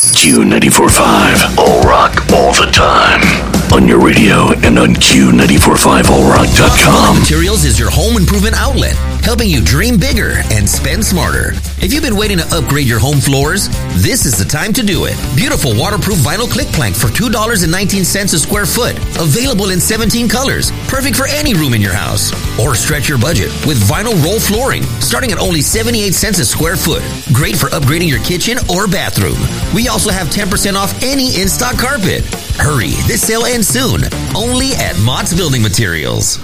Q94.5, All Rock all the time. On your radio and on Q94.5allrock.com. Materials is your home improvement outlet, helping you dream bigger and spend smarter. If you've been waiting to upgrade your home floors, this is the time to do it. Beautiful waterproof vinyl click plank for $2.19 a square foot. Available in 17 colors. Perfect for any room in your house. Or stretch your budget with vinyl roll flooring, starting at only 78 cents a square foot. Great for upgrading your kitchen or bathroom. We also have 10% off any in-stock carpet. Hurry, this sale ends soon. Only at Mott's Building Materials.